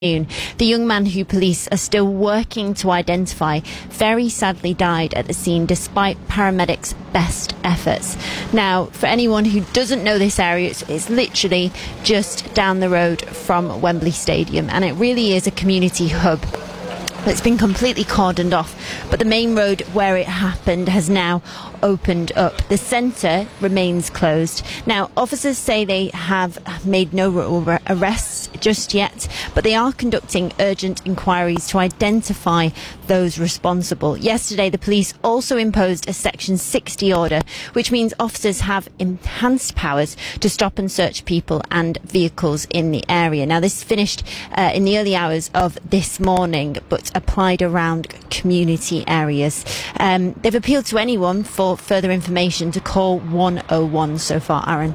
The young man who police are still working to identify very sadly died at the scene despite paramedics' best efforts. Now, for anyone who doesn't know this area, it's literally just down the road from Wembley Stadium, and it really is a community hub. It's been completely cordoned off, but the main road where it happened has now opened up. The centre remains closed. Now, officers say they have made no arrests just yet, but they are conducting urgent inquiries to identify those responsible. Yesterday, the police also imposed a Section 60 order, which means officers have enhanced powers to stop and search people and vehicles in the area. Now, this finished in the early hours of this morning, but applied around community areas. They've appealed to anyone for further information to call 101 so far, Aaron.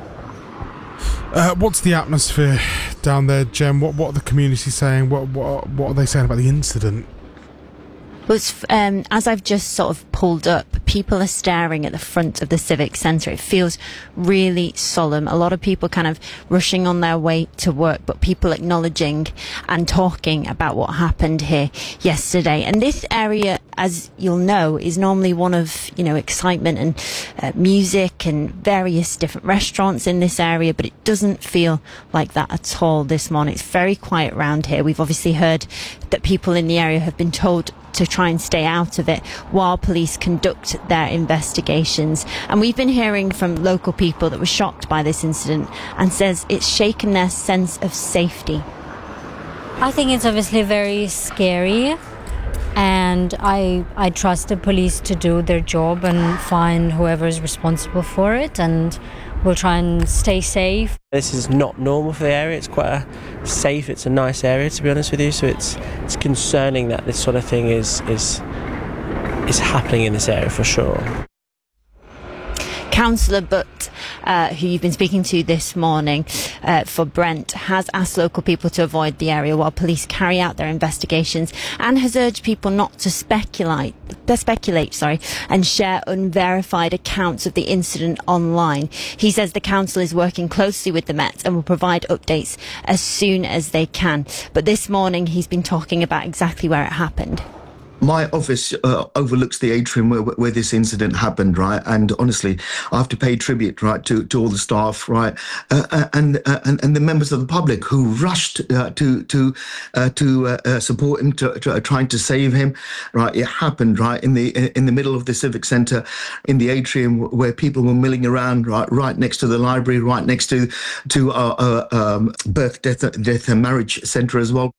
What's the atmosphere down there, Jem? What are the community saying? What are they saying about the incident? Well, as I've just sort of pulled up, people are staring at the front of the Civic Centre. It feels really solemn. A lot of people kind of rushing on their way to work, but people acknowledging and talking about what happened here yesterday. And this area, as you'll know, is normally one of, excitement and music and various different restaurants in this area, but it doesn't feel like that at all this morning. It's very quiet around here. We've obviously heard that people in the area have been told to try and stay out of it while police conduct their investigations. And we've been hearing from local people that were shocked by this incident and says it's shaken their sense of safety. I think it's obviously very scary, and I trust the police to do their job and find whoever is responsible for it, and we'll try and stay safe. This is not normal for the area. It's quite it's a nice area, to be honest with you, so it's concerning that this sort of thing is happening in this area for sure. Councillor Butt, who you've been speaking to this morning for Brent, has asked local people to avoid the area while police carry out their investigations, and has urged people not to speculate, and share unverified accounts of the incident online. He says the council is working closely with the Met and will provide updates as soon as they can. But this morning he's been talking about exactly where it happened. My office overlooks the atrium where this incident happened, right? And honestly, I have to pay tribute, right, to all the staff, right, and the members of the public who rushed to support him, to trying to save him, right? It happened right in the middle of the Civic Centre, in the atrium where people were milling around, right next to the library, right next to our birth, death and marriage centre as well.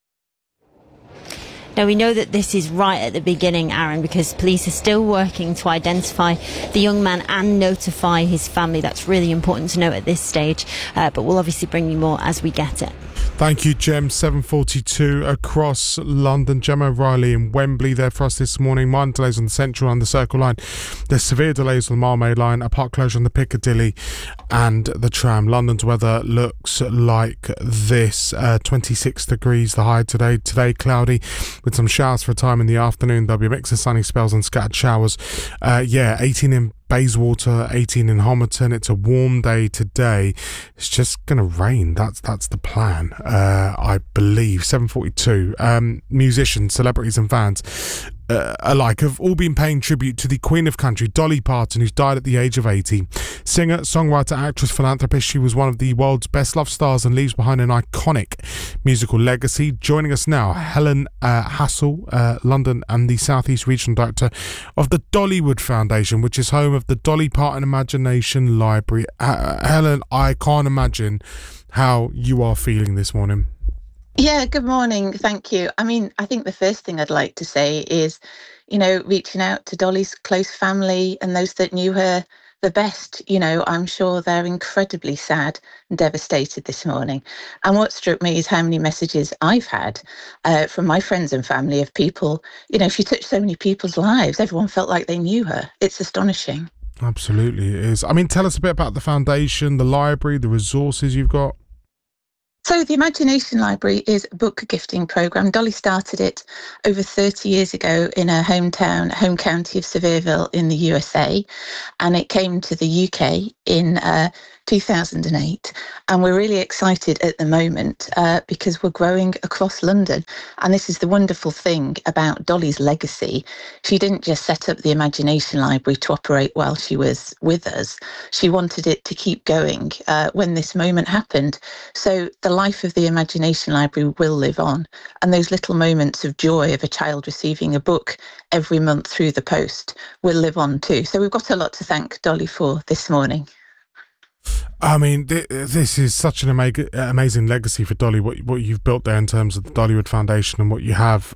Now, we know that this is right at the beginning, Aaron, because police are still working to identify the young man and notify his family. That's really important to note at this stage, but we'll obviously bring you more as we get it. Thank you, Jem. 7:42 across London. Jem O'Reilly in Wembley there for us this morning. Minor delays on the Central and the Circle line. There's severe delays on the Mile Maid line, a park closure on the Piccadilly and the tram. London's weather looks like this. 26 degrees the high today. Today cloudy with some showers for a time in the afternoon. There'll be a mix of sunny spells and scattered showers. 18 in Bayswater, 18 in Homerton. It's a warm day today. It's just going to rain. That's the plan, I believe. 7:42. Musicians, celebrities and fans alike have all been paying tribute to the Queen of Country, Dolly Parton, who's died at the age of 80. Singer, songwriter, actress, philanthropist, she was one of the world's best-loved stars and leaves behind an iconic musical legacy. Joining us now, Helen Hassell, London and the South East Regional Director of the Dollywood Foundation, which is home of the Dolly Parton Imagination Library. Helen, I can't imagine how you are feeling this morning. Yeah, good morning. Thank you. I mean, I think the first thing I'd like to say is, reaching out to Dolly's close family and those that knew her the best. I'm sure they're incredibly sad and devastated this morning. And what struck me is how many messages I've had from my friends and family of people, she touched so many people's lives. Everyone felt like they knew her. It's astonishing. Absolutely, it is. I mean, tell us a bit about the foundation, the library, the resources you've got. So the Imagination Library is a book gifting programme. Dolly started it over 30 years ago in her home county of Sevierville in the USA, and it came to the UK in 2008. And we're really excited at the moment because we're growing across London. And this is the wonderful thing about Dolly's legacy. She didn't just set up the Imagination Library to operate while she was with us. She wanted it to keep going when this moment happened. So the life of the Imagination Library will live on. And those little moments of joy of a child receiving a book every month through the post will live on too. So we've got a lot to thank Dolly for this morning. I mean, this is such an amazing legacy for Dolly, what you've built there in terms of the Dollywood Foundation and what you have.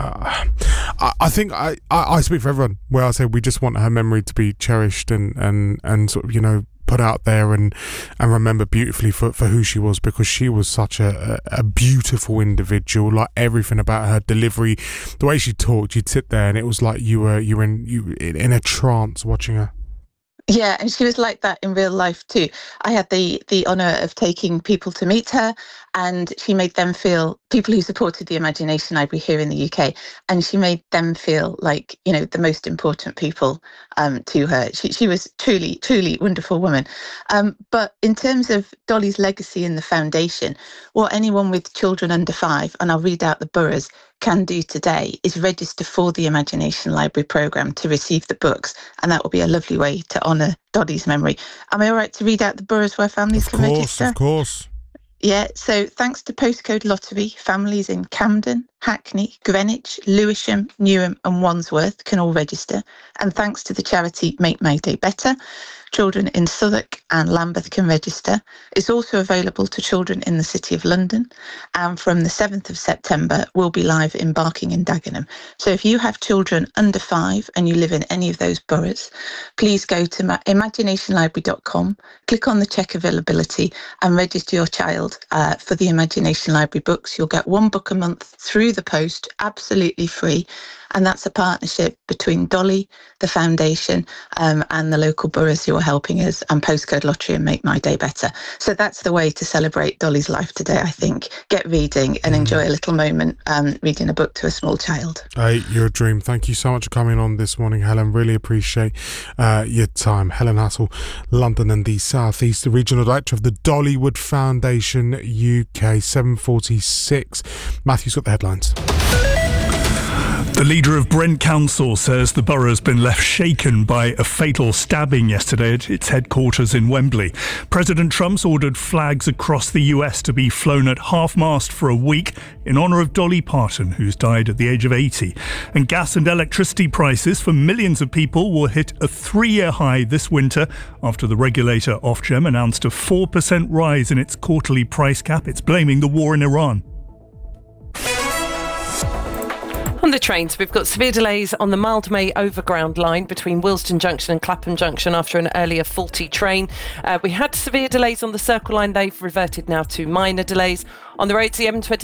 I think I speak for everyone where I say we just want her memory to be cherished and sort of, you know, put out there and remember beautifully for who she was, because she was such a beautiful individual. Like everything about her delivery, the way she talked, you'd sit there and it was like you were in a trance watching her. Yeah, and she was like that in real life too. I had the honour of taking people to meet her, and she made them feel, people who supported the Imagination Library here in the UK, and she made them feel like, you know, the most important people to her. She was truly wonderful woman. But in terms of Dolly's legacy in the foundation, what anyone with children under 5, and I'll read out the boroughs, can do today is register for the Imagination Library programme to receive the books, and that will be a lovely way to honour Dolly's memory. Am I all right to read out the boroughs where families can register? Of course. Yeah, so thanks to Postcode Lottery, families in Camden, Hackney, Greenwich, Lewisham, Newham and Wandsworth can all register. And thanks to the charity Make My Day Better, children in Southwark and Lambeth can register. It's also available to children in the City of London. And from the 7th of September, we'll be live in Barking and Dagenham. So if you have children under 5 and you live in any of those boroughs, please go to imaginationlibrary.com, click on the check availability and register your child for the Imagination Library books. You'll get 1 book a month through the post, absolutely free. And that's a partnership between Dolly, the foundation, and the local boroughs who are helping us, and Postcode Lottery and Make My Day Better. So that's the way to celebrate Dolly's life today, I think. Get reading and enjoy a little moment reading a book to a small child. Hey, you're a dream. Thank you so much for coming on this morning, Helen. Really appreciate your time. Helen Hassell, London and the South East, the Regional Director of the Dollywood Foundation UK. 7:46. Matthew's got the headlines. The leader of Brent Council says the borough has been left shaken by a fatal stabbing yesterday at its headquarters in Wembley. President Trump's ordered flags across the US to be flown at half-mast for a week in honour of Dolly Parton, who's died at the age of 80. And gas and electricity prices for millions of people will hit a 3-year high this winter after the regulator Ofgem announced a 4% rise in its quarterly price cap. It's blaming the war in Iran. On the trains, we've got severe delays on the Mildmay Overground line between Willesden Junction and Clapham Junction after an earlier faulty train. We had severe delays on the Circle line. They've reverted now to minor delays. On the roads, the M20